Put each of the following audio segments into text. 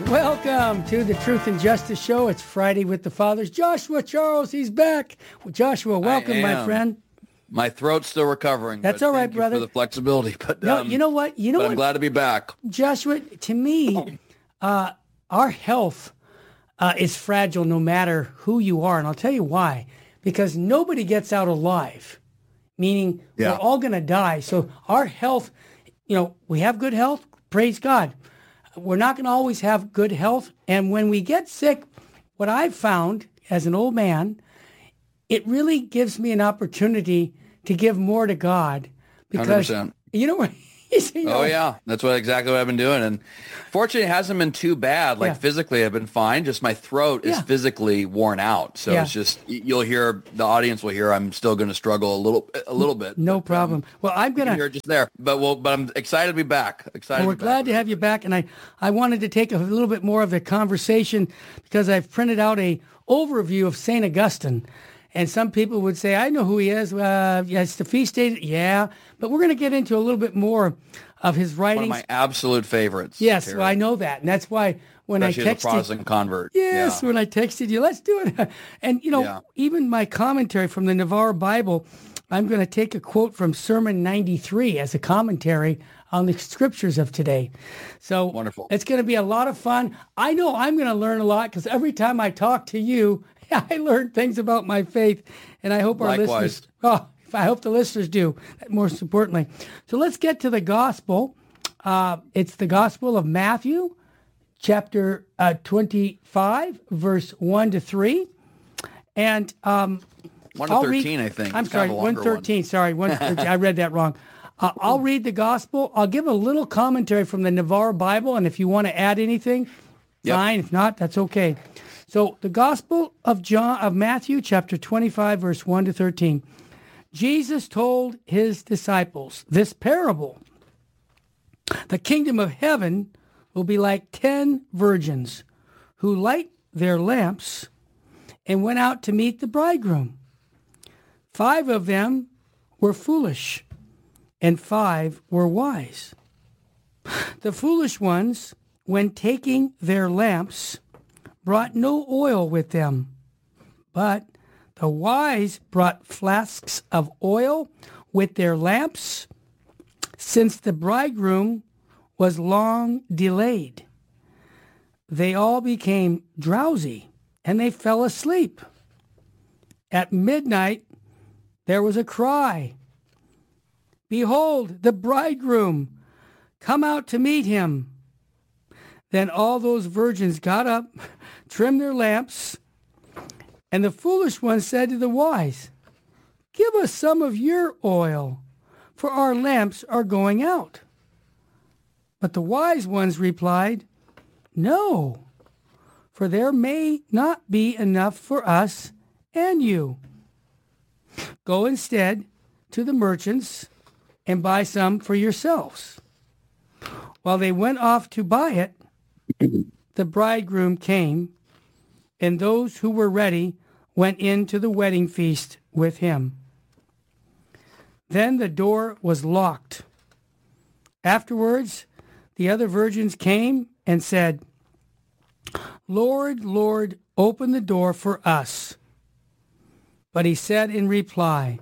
Welcome to the Truth and Justice Show. It's Friday with the Fathers. Joshua Charles, he's back. Well, Joshua, welcome, my friend. My throat's still recovering. That's all right, brother. For the flexibility, but no, you know what? I'm glad to be back. Joshua, to me, our health is fragile no matter who you are, and I'll tell you why. Because nobody gets out alive, meaning we're all going to die. So our health, we have good health. Praise God. We're not going to always have good health. And when we get sick, what I've found as an old man, it really gives me an opportunity to give more to God. Because 100%. You know what? Oh, yeah. That's exactly what I've been doing. And fortunately, it hasn't been too bad. Like physically, I've been fine. Just my throat is physically worn out. So it's just, the audience will hear I'm still going to struggle a little bit. No problem. Well, I'm going to hear just there. But I'm excited to be back. We're glad to have you back. And I wanted to take a little bit more of the conversation because I've printed out a overview of St. Augustine. And some people would say, I know who he is. It's the feast day. Yeah. But we're going to get into a little bit more of his writings. One of my absolute favorites. Yes, Terry. well, I know that. And that's why when Especially I texted... as a Protestant convert. Yes, when I texted you, let's do it. And, even my commentary from the Navarre Bible, I'm going to take a quote from Sermon 93 as a commentary on the scriptures of today. So wonderful. It's going to be a lot of fun. I know I'm going to learn a lot because every time I talk to you, I learn things about my faith, and I hope our listeners... I hope the listeners do, most importantly. So let's get to the gospel. It's the Gospel of Matthew, chapter 25, verse 1 to 3. And 1 to 13, I think. I'm sorry, 113. Sorry, 113. I read that wrong. I'll read the gospel. I'll give a little commentary from the Navarre Bible, and if you want to add anything, fine. If not, that's okay. So the Gospel of Matthew, chapter 25, verse 1 to 13. Jesus told his disciples this parable. The kingdom of heaven will be like 10 virgins who light their lamps and went out to meet the bridegroom. 5 of them were foolish and 5 were wise. The foolish ones, when taking their lamps, brought no oil with them, but the wise brought flasks of oil with their lamps, since the bridegroom was long delayed. They all became drowsy, and they fell asleep. At midnight, there was a cry, "Behold, the bridegroom! Come out to meet him!" Then all those virgins got up, trimmed their lamps, and the foolish one said to the wise, "Give us some of your oil, for our lamps are going out." But the wise ones replied, "No, for there may not be enough for us and you. Go instead to the merchants and buy some for yourselves." While they went off to buy it, the bridegroom came, and those who were ready went into the wedding feast with him. Then the door was locked. Afterwards, the other virgins came and said, "Lord, Lord, open the door for us." But he said in reply,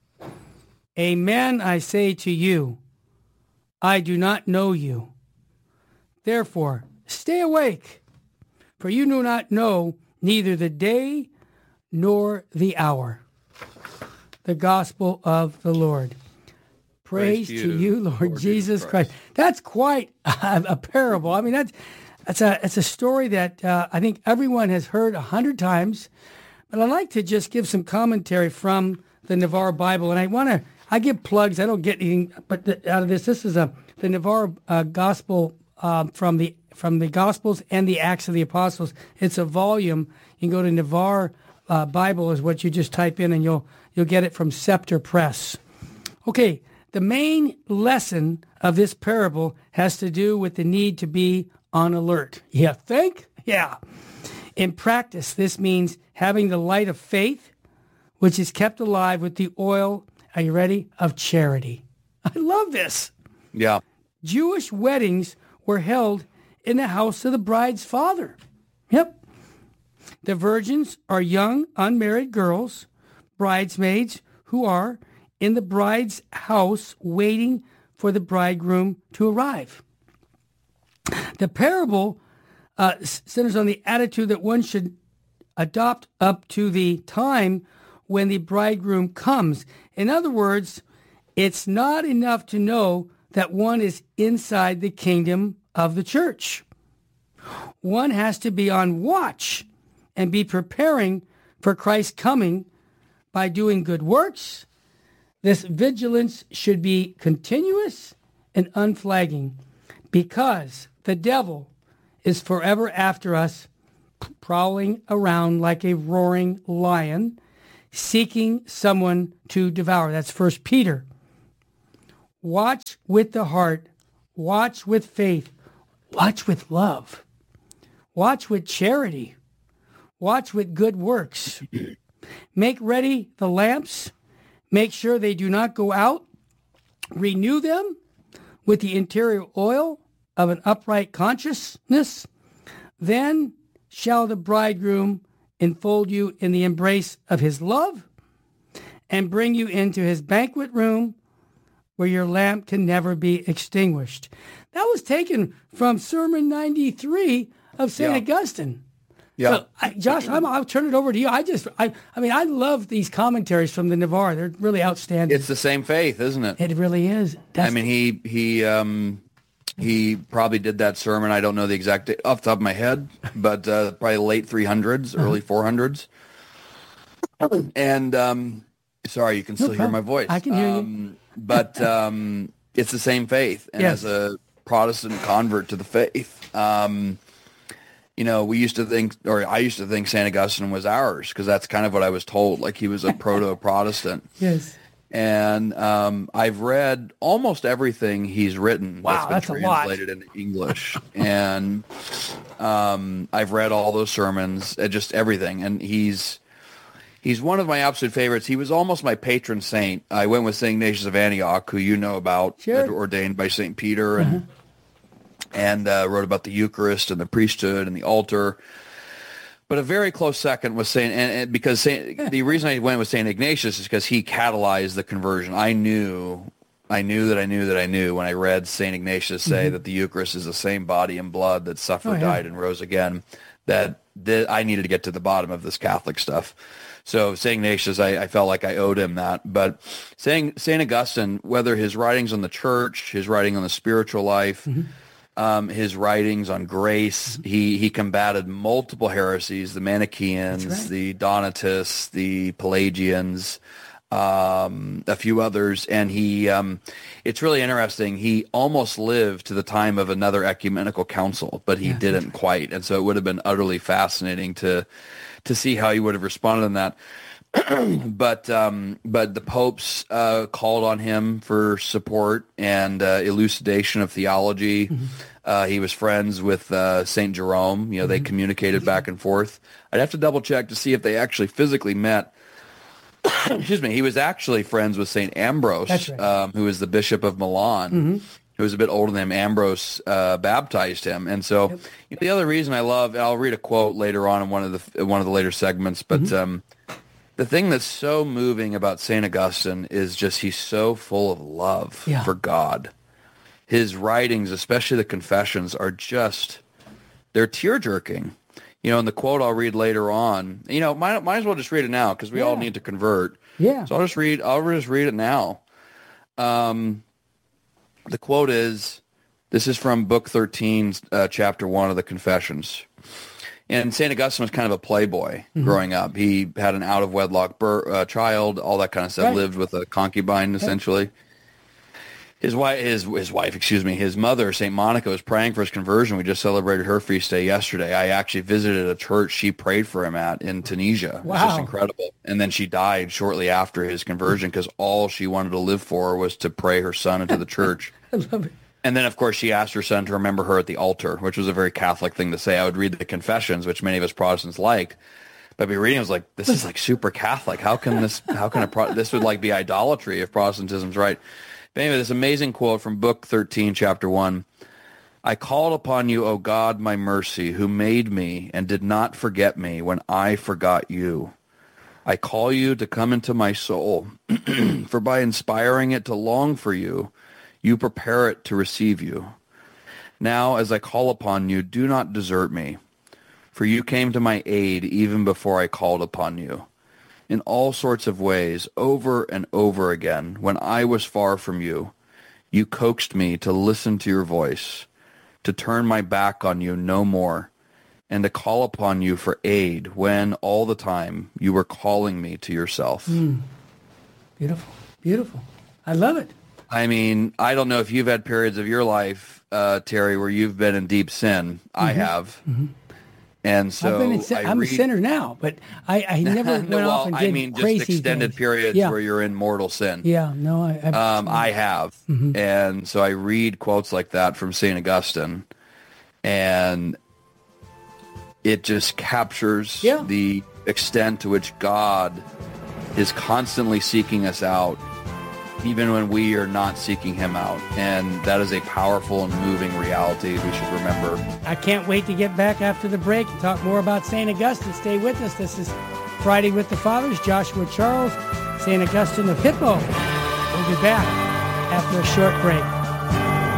"Amen, I say to you, I do not know you. Therefore, stay awake, for you do not know neither the day nor the hour." The gospel of the Lord. Praise to you, Lord Jesus Christ. That's quite a parable. I mean, it's a story that I think everyone has heard 100 times. But I'd like to just give some commentary from the Navarre Bible, and I give plugs. I don't get anything, but out of this. This is the Navarre Gospel from the Gospels and the Acts of the Apostles. It's a volume. You can go to Navarre Bible is what you just type in, and you'll get it from Scepter Press. Okay, the main lesson of this parable has to do with the need to be on alert. You think? Yeah. In practice, this means having the light of faith, which is kept alive with the oil, are you ready, of charity. I love this. Yeah. Jewish weddings were held in the house of the bride's father. Yep. The virgins are young, unmarried girls, bridesmaids who are in the bride's house waiting for the bridegroom to arrive. The parable centers on the attitude that one should adopt up to the time when the bridegroom comes. In other words, it's not enough to know that one is inside the kingdom of the church. One has to be on watch and be preparing for Christ's coming by doing good works. This vigilance should be continuous and unflagging because the devil is forever after us, prowling around like a roaring lion, seeking someone to devour. That's 1 Peter. Watch with the heart. Watch with faith. Watch with love. Watch with charity. Watch with good works. Make ready the lamps. Make sure they do not go out. Renew them with the interior oil of an upright consciousness. Then shall the bridegroom enfold you in the embrace of his love and bring you into his banquet room where your lamp can never be extinguished. That was taken from Sermon 93 of St. Augustine. Yeah. So, Josh, I'll turn it over to you. I love these commentaries from the Navarre. They're really outstanding. It's the same faith, isn't it? It really is. He probably did that sermon. I don't know the exact date off the top of my head, but probably late 300s, early 400s. And sorry, you can still hear my voice. I can hear you. But it's the same faith. And as a Protestant convert to the faith, we used to think, or I used to think St. Augustine was ours because that's kind of what I was told. Like he was a proto-Protestant. Yes. And I've read almost everything he's written that's been translated into English. And I've read all those sermons, just everything. And he's one of my absolute favorites. He was almost my patron saint. I went with St. Ignatius of Antioch, who you know about, ordained by St. Peter, and wrote about the Eucharist and the priesthood and the altar. But a very close second was the reason I went with St. Ignatius is because he catalyzed the conversion. I knew when I read St. Ignatius say that the Eucharist is the same body and blood that suffered, died, and rose again, that I needed to get to the bottom of this Catholic stuff. So St. Ignatius, I felt like I owed him that. But St. Augustine, whether his writings on the church, his writing on the spiritual life, his writings on grace, he combated multiple heresies, the Manichaeans, the Donatists, the Pelagians, a few others. And it's really interesting. He almost lived to the time of another ecumenical council, but he didn't quite. And so it would have been utterly fascinating to see how he would have responded in that. But the popes called on him for support and elucidation of theology. He was friends with St. Jerome. They communicated back and forth. I'd have to double check to see if they actually physically met. Excuse me. He was actually friends with St. Ambrose, who was the Bishop of Milan. Who was a bit older than him. Ambrose baptized him, and so the other reason I love, and I'll read a quote later on in one of the later segments, but the thing that's so moving about St. Augustine is just he's so full of love for God. His writings, especially the Confessions, are they're tear-jerking. And the quote I'll read later on, might as well just read it now because we all need to convert. Yeah. So I'll just read it now. The quote is, this is from Book 13, Chapter 1 of the Confessions. And St. Augustine was kind of a playboy growing up. He had an out-of-wedlock child, all that kind of stuff, lived with a concubine, essentially. His mother, St. Monica, was praying for his conversion. We just celebrated her feast day yesterday. I actually visited a church she prayed for him at in Tunisia. Wow. It was just incredible. And then she died shortly after his conversion because all she wanted to live for was to pray her son into the church. I love it. And then, of course, she asked her son to remember her at the altar, which was a very Catholic thing to say. I would read the Confessions, which many of us Protestants liked. But I'd be reading, I was like, this is like super Catholic. This would like be idolatry if Protestantism's right. But anyway, this amazing quote from Book 13, Chapter 1. I called upon you, O God, my mercy, who made me and did not forget me when I forgot you. I call you to come into my soul, for by inspiring it to long for you, you prepare it to receive you. Now, as I call upon you, do not desert me, for you came to my aid even before I called upon you. In all sorts of ways, over and over again, when I was far from you, you coaxed me to listen to your voice, to turn my back on you no more, and to call upon you for aid when all the time you were calling me to yourself. Beautiful, beautiful. I love it. I mean, I don't know if you've had periods of your life, Terry, where you've been in deep sin. I have. And so I'm a sinner now, but I never went off and did crazy just extended things. periods where you're in mortal sin. Yeah, no, I have. And so I read quotes like that from St. Augustine, and it just captures the extent to which God is constantly seeking us out, even when we are not seeking him out. And that is a powerful and moving reality we should remember. I can't wait to get back after the break and talk more about St. Augustine. Stay with us. This is Friday with the Fathers. Joshua Charles, St. Augustine of Hippo. We'll be back after a short break.